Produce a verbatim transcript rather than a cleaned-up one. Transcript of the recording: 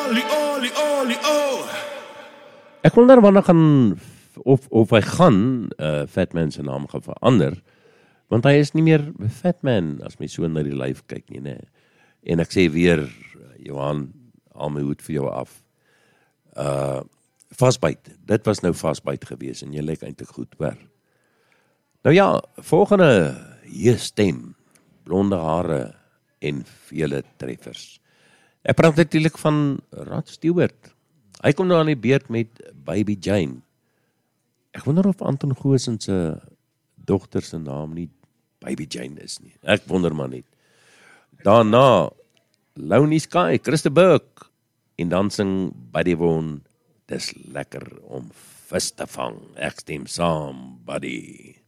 olie, olie, olie, oh. Ek wonder wanneer gaan, of, of hy gaan, uh, Fatman se naam gaan verander, want hy is nie meer Fatman, as my so na die lyf kyk nie, nee. En ek sê weer, Johan, al my hoed vir jou af, uh, Vastbyt, dit was nou Vastbyt gewees, en jy lyk eintlik goed, hoor. Nou ja, volgende, hier stem, blonde hare, en vele treffers. Ek praat natuurlik van Rod Stewart. Hy kom nou aan die beurt met Baby Jane. Ek wonder of Anton Goosen se dogter se naam nie Baby Jane is nie. Ek wonder maar net. Daarna Lonely Sky, Christa Burke, en dan sing Buddy Woon, dis lekker om vis te vang. Ek stem saam, Buddy.